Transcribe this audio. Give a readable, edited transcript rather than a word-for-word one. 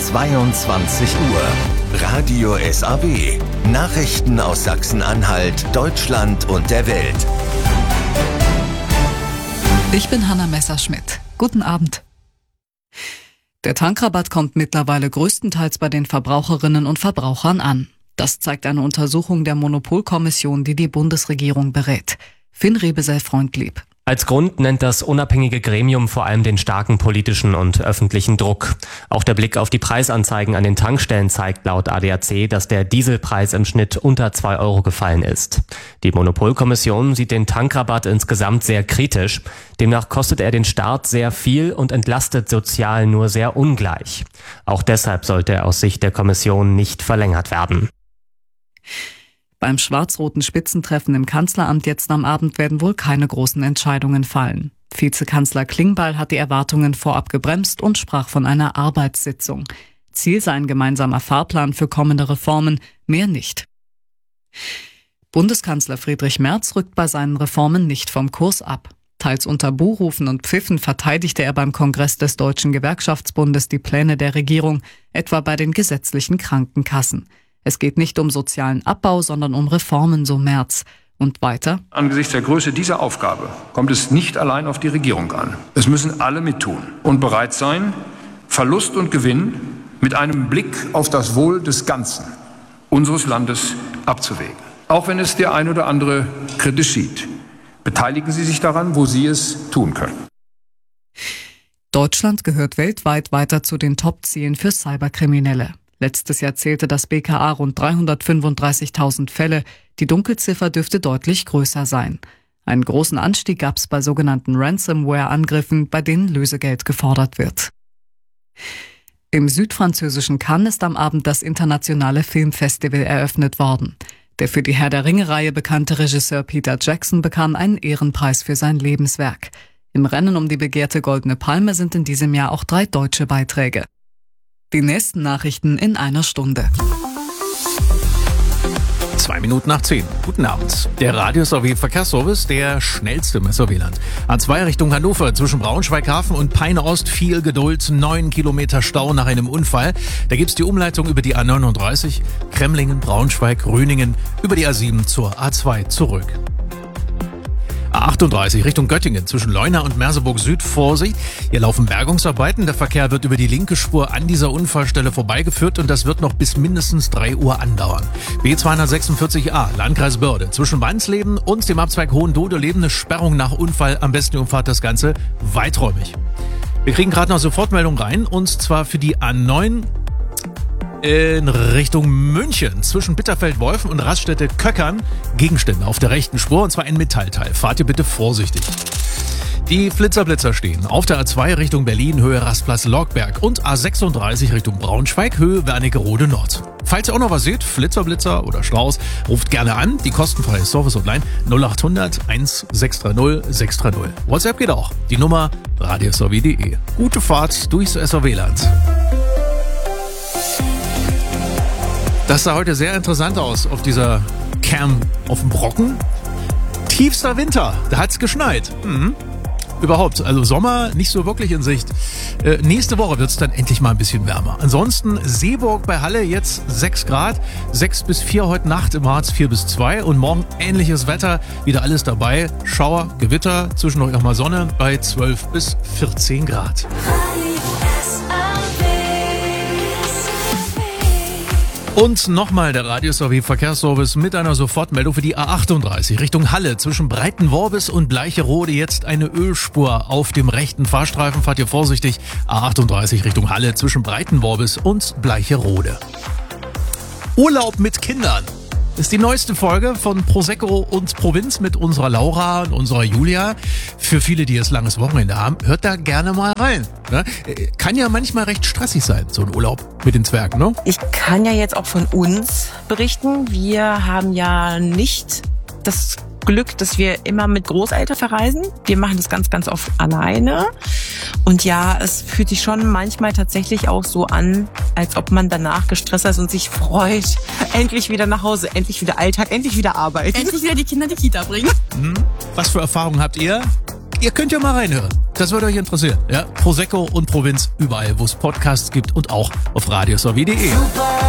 22 Uhr. Radio SAW. Nachrichten aus Sachsen-Anhalt, Deutschland und der Welt. Ich bin Hanna Messerschmidt. Guten Abend. Der Tankrabatt kommt mittlerweile größtenteils bei den Verbraucherinnen und Verbrauchern an. Das zeigt eine Untersuchung der Monopolkommission, die die Bundesregierung berät. Finn Rebesel-Freundlieb. Als Grund nennt das unabhängige Gremium vor allem den starken politischen und öffentlichen Druck. Auch der Blick auf die Preisanzeigen an den Tankstellen zeigt laut ADAC, dass der Dieselpreis im Schnitt unter 2 Euro gefallen ist. Die Monopolkommission sieht den Tankrabatt insgesamt sehr kritisch. Demnach kostet er den Staat sehr viel und entlastet sozial nur sehr ungleich. Auch deshalb sollte er aus Sicht der Kommission nicht verlängert werden. Beim schwarz-roten Spitzentreffen im Kanzleramt jetzt am Abend werden wohl keine großen Entscheidungen fallen. Vizekanzler Klingbeil hat die Erwartungen vorab gebremst und sprach von einer Arbeitssitzung. Ziel sei ein gemeinsamer Fahrplan für kommende Reformen, mehr nicht. Bundeskanzler Friedrich Merz rückt bei seinen Reformen nicht vom Kurs ab. Teils unter Buhrufen und Pfiffen verteidigte er beim Kongress des Deutschen Gewerkschaftsbundes die Pläne der Regierung, etwa bei den gesetzlichen Krankenkassen. Es geht nicht um sozialen Abbau, sondern um Reformen, so Merz. Und weiter: Angesichts der Größe dieser Aufgabe kommt es nicht allein auf die Regierung an. Es müssen alle mittun und bereit sein, Verlust und Gewinn mit einem Blick auf das Wohl des Ganzen unseres Landes abzuwägen. Auch wenn es der ein oder andere kritisch sieht. Beteiligen Sie sich daran, wo Sie es tun können. Deutschland gehört weltweit weiter zu den Top-Zielen für Cyberkriminelle. Letztes Jahr zählte das BKA rund 335.000 Fälle. Die Dunkelziffer dürfte deutlich größer sein. Einen großen Anstieg gab es bei sogenannten Ransomware-Angriffen, bei denen Lösegeld gefordert wird. Im südfranzösischen Cannes ist am Abend das internationale Filmfestival eröffnet worden. Der für die Herr der Ringe-Reihe bekannte Regisseur Peter Jackson bekam einen Ehrenpreis für sein Lebenswerk. Im Rennen um die begehrte Goldene Palme sind in diesem Jahr auch 3 deutsche Beiträge. Die nächsten Nachrichten in einer Stunde. 9:02. Guten Abend. Der Radio SAW Verkehrsservice, der schnellste im SAW-Land. A2 Richtung Hannover zwischen Braunschweig-Hafen und Peine Ost. Viel Geduld, 9 Kilometer Stau nach einem Unfall. Da gibt's die Umleitung über die A39, Kremlingen, Braunschweig, Rüningen, über die A7 zur A2 zurück. A38 Richtung Göttingen zwischen Leuna und Merseburg Süd. Vorsicht, hier laufen Bergungsarbeiten. Der Verkehr wird über die linke Spur an dieser Unfallstelle vorbeigeführt und das wird noch bis mindestens 3 Uhr andauern. B246a Landkreis Börde zwischen Wansleben und dem Abzweig Hohendodeleben eine Sperrung nach Unfall. Am besten umfahrt das Ganze weiträumig. Wir kriegen gerade noch Sofortmeldung rein und zwar für die A9 in Richtung München zwischen Bitterfeld-Wolfen und Raststätte-Köckern Gegenstände auf der rechten Spur und zwar ein Metallteil. Fahrt ihr bitte vorsichtig. Die Flitzer stehen auf der A2 Richtung Berlin, Höhe Rastplatz Logberg und A36 Richtung Braunschweig, Höhe Wernigerode Nord. Falls ihr auch noch was seht, Flitzer oder Strauß, ruft gerne an. Die kostenfreie Service-Hotline 0800 1630 630. WhatsApp geht auch. Die Nummer radiosw.de. Gute Fahrt durchs SAW-Land. Das sah heute sehr interessant aus auf dieser Cam auf dem Brocken. Tiefster Winter, da hat's geschneit. Überhaupt, also Sommer nicht so wirklich in Sicht. Nächste Woche wird's dann endlich mal ein bisschen wärmer. Ansonsten Seeburg bei Halle jetzt 6 Grad, 6 bis 4 heute Nacht, im Harz 4 bis 2 und morgen ähnliches Wetter, wieder alles dabei. Schauer, Gewitter, zwischendurch auch mal Sonne bei 12 bis 14 Grad. Und nochmal der Radio SAW Verkehrsservice mit einer Sofortmeldung für die A38 Richtung Halle zwischen Breitenworbis und Bleicherode. Jetzt eine Ölspur auf dem rechten Fahrstreifen. Fahrt ihr vorsichtig. A38 Richtung Halle zwischen Breitenworbis und Bleicherode. Urlaub mit Kindern. Das ist die neueste Folge von Prosecco und Provinz mit unserer Laura und unserer Julia. Für viele, die jetzt langes Wochenende haben, hört da gerne mal rein. Ne? Kann ja manchmal recht stressig sein, so ein Urlaub mit den Zwergen, ne? Ich kann ja jetzt auch von uns berichten. Wir haben ja nicht das Glück, dass wir immer mit Großeltern verreisen. Wir machen das ganz, ganz oft alleine. Und ja, es fühlt sich schon manchmal tatsächlich auch so an, als ob man danach gestresst ist und sich freut. Endlich wieder nach Hause, endlich wieder Alltag, endlich wieder Arbeit. Endlich wieder die Kinder in die Kita bringen. Was für Erfahrungen habt ihr? Ihr könnt ja mal reinhören. Das würde euch interessieren. Ja? Prosecco und Provinz überall, wo es Podcasts gibt und auch auf radiosaw.de.